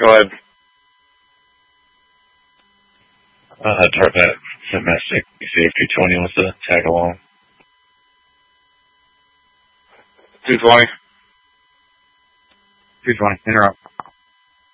Go ahead. Tarpat, domestic, safety 20 wants to tag along. 220. 220, interrupt.